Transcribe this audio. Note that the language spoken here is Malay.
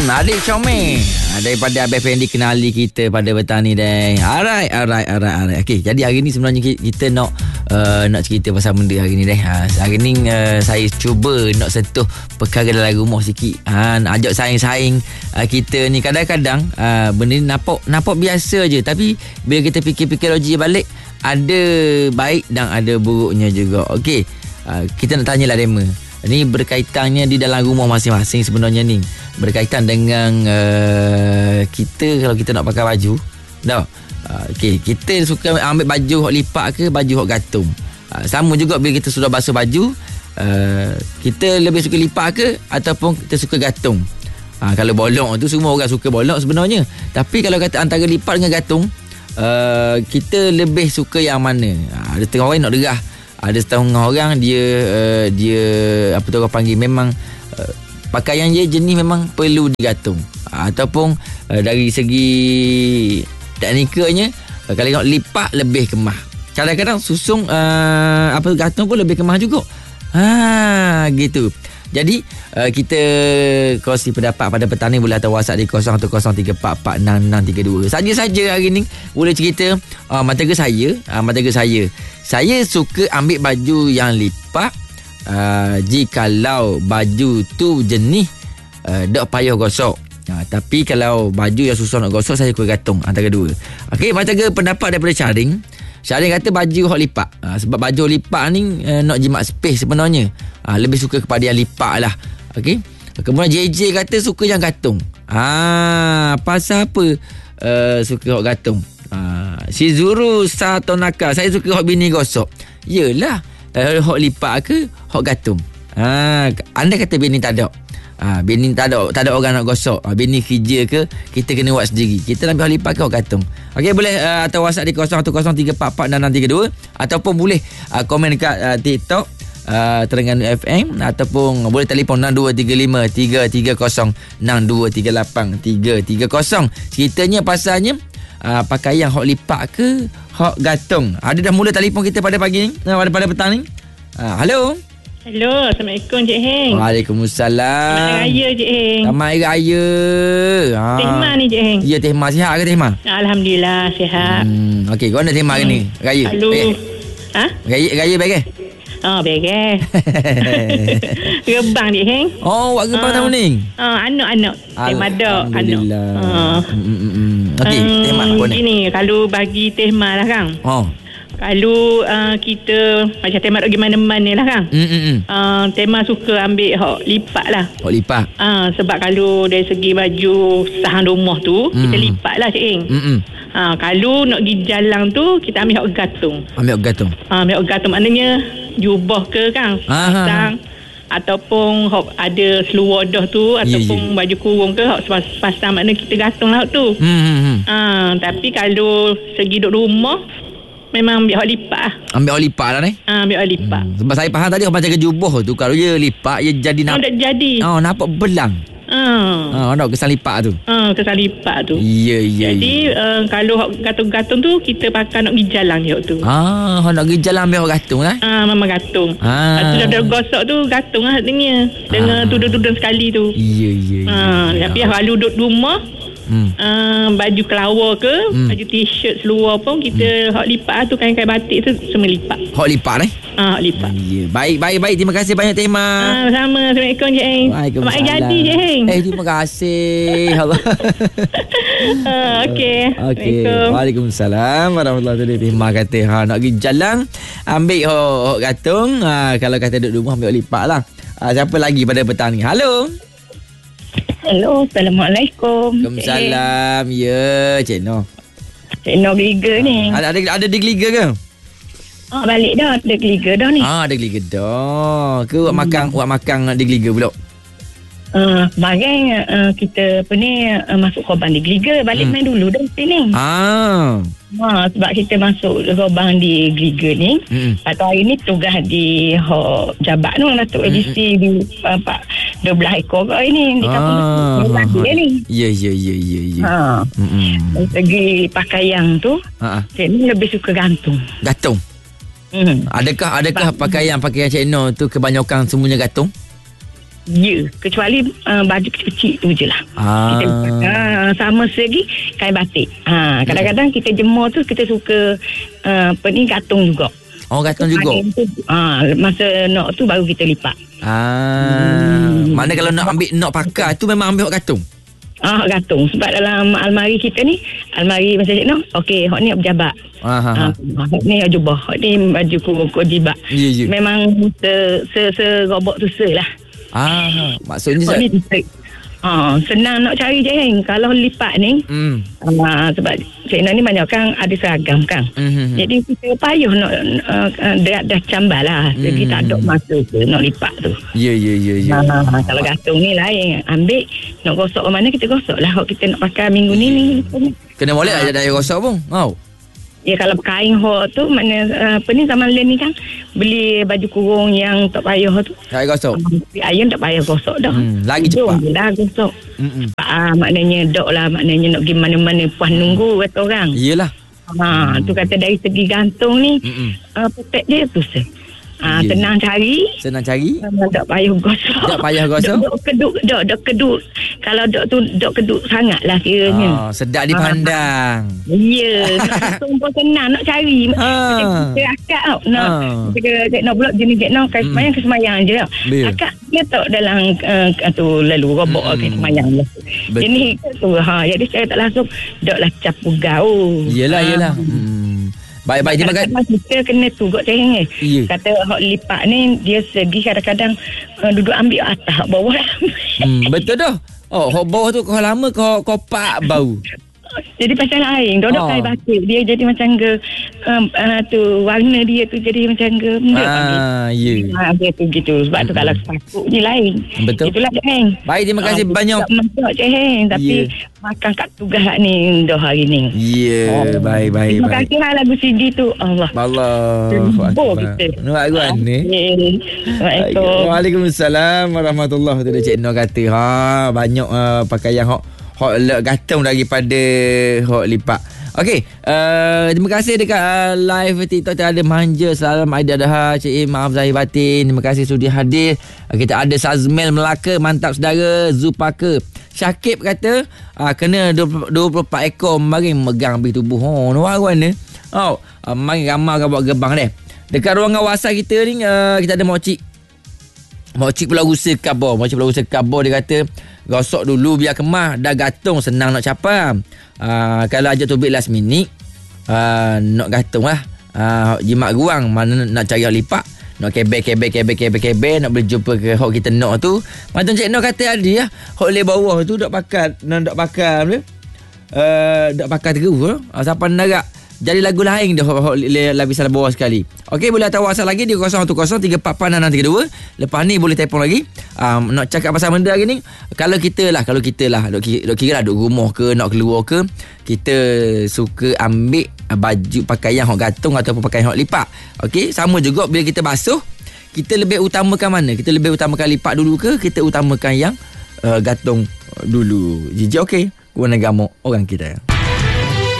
Adik Comel daripada Abang Fendi kenali kita pada petang ni deh. Alright. Okey, jadi hari ni sebenarnya kita nak cerita pasal benda hari ni deh. Hari ni saya cuba nak sentuh perkara dalam rumah sikit. Nak ajak saing-saing kita ni kadang-kadang benda ni nampak biasa je, tapi bila kita fikir-fikir logik balik, ada baik dan ada buruknya juga. Okey, kita nak tanyalah Dema. Ini berkaitannya di dalam rumah masing-masing sebenarnya ni. Berkaitan dengan kita kalau kita nak pakai baju. Okey, kita suka ambil baju hok lipat ke baju hok gantung. Sama juga bila kita sudah basuh baju, kita lebih suka lipat ke ataupun kita suka gantung. Kalau bolong tu semua orang suka bolong sebenarnya. Tapi kalau kata antara lipat dengan gantung, kita lebih suka yang mana? Ada setengah orang nak derah. Ada setengah orang dia apa tu orang panggil, memang pakaian dia jenis memang perlu digantung. Ataupun dari segi teknikalnya, kalau nak lipat lebih kemah. Kadang-kadang susung gantung pun lebih kemah juga. Gitu. Jadi kita kongsi pendapat pada petang ni, boleh hantar WhatsApp di 0103446662. Saja-saja hari ni boleh cerita mata ke saya. Saya suka ambil baju yang lipat jikalau baju tu jenis tak payah gosok. Tapi kalau baju yang susah nak gosok, saya suka gantung antara dua. Okey, mata ke pendapat daripada Syaring kata baju hok lipat. Sebab baju lipat ni nak jimat space sebenarnya. Lebih suka kepada yang lipat lah. Okey. Kemudian JJ kata suka yang gantung. Pasal apa suka hok gantung? Si Zuru Satonaka, saya suka hok bini gosok. Yelah, hok lipat ke hok gantung? Anda kata bini tak ada. Bini tak ada orang nak gosok. Bini kerja ke, kita kena buat sendiri. Kita nak ambil lipat ke hok gantung. Okey, boleh atau WhatsApp di 0103446632, ataupun boleh komen dekat TikTok Terengganu FM, ataupun boleh telefon 6235 330 6238 330. Ceritanya pasalnya pakaian hok lipat ke hok gantung. Ada dah mula telefon kita pada pagi ni, pada petang ni. Halo. Hello, Assalamualaikum Cik Heng. Waalaikumsalam. Selamat Raya Cik Heng. Selamat Raya. Tehma ni Cik Heng. Ya, Tehma. Sihat ke Tehma? Alhamdulillah sihat. Okey, kau nak Tehma hari ni? Raya? Lalu Raya baik ke? Baik. Rebang Cik Heng. Buat rebang tahun ni? Anak-anak Tehma dok. Alhamdulillah. Okey, Tehma apa ni? Gini, kalau bagi Tehma lah Kang. Kalau kita macam Tema nak pergi mana-mana lah Kang. Tema suka ambil hok lipat lah. Hok lipat. Sebab kalau dari segi baju sahan rumah tu, kita lipat lah Cik Eng. Kalau nak pergi jalan tu, kita ambil hok gantung. Ambil hok gantung maknanya jubah ke Kang, pasang. Ataupun hok ada seluar dah tu, ataupun baju kurung ke hok pasang, maknanya kita gantung lah tu. Tapi kalau segi duduk rumah, memang ambil hok lipat lah. Ambil hok lipat lah ni? Ambil hok lipat. Sebab saya faham tadi macam jubah tu, kalau dia lipat, dia jadi nampak. Nampak belang. Nak kesan lipat tu. Kesan lipat tu. Ya. Jadi kalau hok gantung-gantung tu, kita pakai nak pergi jalan je hok tu. Nak pergi jalan ambil hok gantung lah. Memang gantung. Lepas dah gosok tu, gantung lah dengan tudung-tudung sekali tu. Ya. Tapi kalau duduk rumah, baju kelawar ke, baju t-shirt seluar pun kita hok lipat tu, kain-kain batik tu semua lipat. Hok lipat ni? Hok lipat. Baik. Terima kasih banyak Tehma. Sama. Assalamualaikum Cik Heng. Selamat jadi Cik Heng. Terima kasih. Allah. Okey. Waalaikumsalam warahmatullahi wabarakatuh. Tehma kata nak pergi jalan ambil hok gantung. Kalau kata duduk rumah ambil hok lipat lah. Siapa lagi pada petang ni? Halo. Assalamualaikum. Waalaikumsalam. Ya, Cik Noh. Cik Noh geliga ni. Ada di geliga ke? Balik dah. Ada geliga dah ni. Ada geliga dah. Ke buat makan di geliga pula? Kemarin kita masuk korban di geliga. Balik main dulu dah sini. Sebab kita masuk korban di geliga ni. Lepas hari ni tugas di Jabat tu, Datuk edisi di 12 ekor kau ini di kampung dia ni. Ya. Dari segi pakaian tu, Cik Noh lebih suka gantung. Adakah pakaian Cik Noh tu kebanyakan semuanya gantung? Ya, kecuali baju kecil tu je lah. Kita sama segi kain batik. Kadang-kadang kita jemur tu kita suka gantung juga. Oh, gantung juga. Masa nok tu baru kita lipat. Mana kalau nak ambil nok pakar tu memang ambil hok gantung. Gantung. Sebab dalam almari kita ni, almari macam Cik Noh, okey, hok ni berjabat. Hok ni jubah, hok ni baju kurung jibak. Memang serobok tu lah. Maksudnya senang nak cari je kan. Kalau lipat ni sebab Cik Noh ni banyak kan ada seragam kan. Jadi kita payuh nak dah cambal lah. Jadi tak ada masa ke nak lipat tu. Ya. Kalau gantung ni lain. Ambil nak gosok ke mana kita gosok lah. Kalau kita nak pakai minggu ni kena molek aja dah gosok pun. Ya, kalau kain hok tu mana zaman lain ni kan beli baju kurung yang tak payah tu. Tak payah gosok. Ayam tak payah gosok dah. Lagi cepat. Dah gosok. Maknanya dok lah, maknanya nak pergi mana-mana puas nunggu kata orang. Iyalah. Tu kata dari segi gantung ni petek dia tu senang cari. Tak payah gosok. Dok keduk. Kalau dok tu dok keduk sangatlah kiranya. Sedap dipandang. Ya, nak pun senang nak cari. Kita akak tau. Nak pula jenis kesemayang je tau. Akak dia tak dalam tu lalu robok kesemayang lah. Jenis tu jadi saya tak langsung dok lah capu gaul. Yelah. Baik, terima kasih. Kita kena tuguk cahing Kata hok lipat ni dia segi kadang-kadang duduk ambil atas bawah lah. Betul dah. Hok bawah tu kau lama kau pak bau. Jadi pasal lain. Dodok kain batik dia jadi macam ke tu warna dia tu jadi macam ke dia tu gitu. Sebab tu kalau sepatu ni lain. Betul. Itulah Caheng. Baik, terima kasih banyak. Masak Caheng tapi makan kat tugas ni dah hari ni. Baik. Terima kasih lagu CD tu. Allah Akbar. Nampak guan ni. Waalaikumsalam warahmatullahi wabarakatuh. Cik Noh kata banyak pakaian hok gantung daripada hok lipat. Okey, terima kasih dekat live TikTok ada Manja Salam Aidadah Cik maaf zahir batin. Terima kasih sudi hadir. Kita ada Sazmel Melaka, mantap saudara. Zupaka Syakib kata kena 24 ekor maring megang habis tubuh. Nampak mana? Maring ramai kan buat gebang deh. Dekat ruangan WhatsApp kita ni kita ada Mokcik Pulau Rusa Kabor. Dia kata gosok dulu biar kemah. Dah gantung senang nak capa. Kalau ajak tubik last minute nak gantung lah. Jimat guang mana nak cari lipat. Nak kebel nak boleh jumpa ke hok kita nak tu. Macam Cik Noh kata tadi lah. Hok le bawah tu dak pakat terus. Siapa nak jadi lagu lain dah lapisan bawah sekali. Okey, boleh hantar WhatsApp lagi di 0110344662. Lepas ni boleh telefon lagi. Nak cakap pasal benda hari ni. Kalau kita lah dok kira lah duk rumah ke nak keluar ke, kita suka ambil baju pakaian hok gantung ataupun pakaian hok lipat. Okey, sama juga bila kita basuh, kita lebih utamakan mana? Kita lebih utamakan lipat dulu ke kita utamakan yang gantung dulu? Jiji okey. Guna gamuk orang kita.